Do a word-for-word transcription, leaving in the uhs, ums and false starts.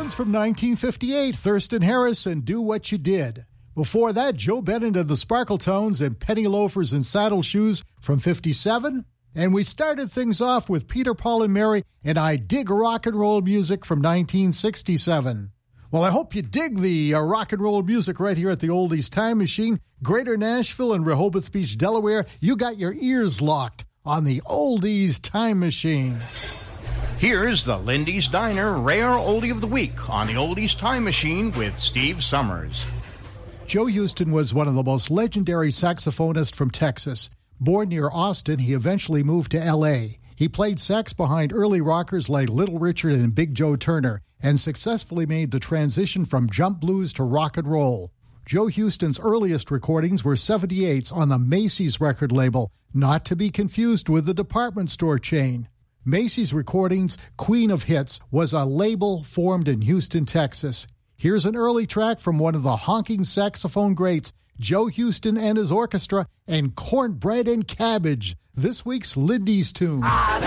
Tunes from nineteen fifty-eight, Thurston Harris and Do What You Did. Before that, Joe Bennett and the Sparkle Tones and Penny Loafers and Saddle Shoes from fifty-seven. And we started things off with Peter, Paul, and Mary and I Dig Rock and Roll Music from nineteen sixty-seven. Well, I hope you dig the uh, rock and roll music right here at the Oldies Time Machine. Greater Nashville and Rehoboth Beach, Delaware, you got your ears locked on the Oldies Time Machine. Here's the Lindy's Diner Rare Oldie of the Week on the Oldies Time Machine with Steve Summers. Joe Houston was one of the most legendary saxophonists from Texas. Born near Austin, he eventually moved to L A. He played sax behind early rockers like Little Richard and Big Joe Turner and successfully made the transition from jump blues to rock and roll. Joe Houston's earliest recordings were seventy-eights on the Macy's record label, not to be confused with the department store chain. Macy's Recordings' Queen of Hits was a label formed in Houston, Texas. Here's an early track from one of the honking saxophone greats, Joe Houston and his orchestra, and Cornbread and Cabbage, this week's Lindy's Tune.